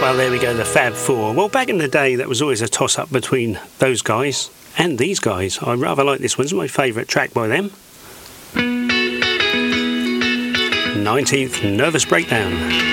Well, there we go, the Fab Four. Well, back in the day, that was always a toss-up between those guys and these guys. I rather like this one. It's my favourite track by them. 19th Nervous Breakdown.